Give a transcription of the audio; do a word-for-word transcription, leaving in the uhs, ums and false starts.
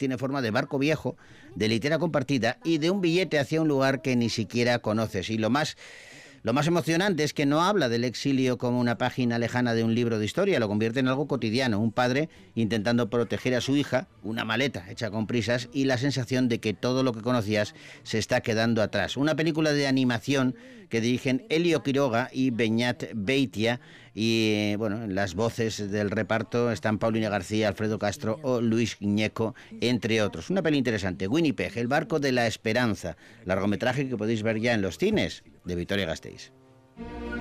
tiene forma de barco viejo, de litera compartida y de un billete hacia un lugar que ni siquiera conoces. Y lo más... Lo más emocionante es que no habla del exilio como una página lejana de un libro de historia, lo convierte en algo cotidiano, un padre intentando proteger a su hija, una maleta hecha con prisas y la sensación de que todo lo que conocías se está quedando atrás. Una película de animación que dirigen Elio Quiroga y Beñat Beitia, y bueno, en las voces del reparto están Paulina García, Alfredo Castro o Luis Ñeco, entre otros. Una peli interesante, Winnipeg, el barco de la esperanza, largometraje que podéis ver ya en los cines de Vitoria-Gasteiz.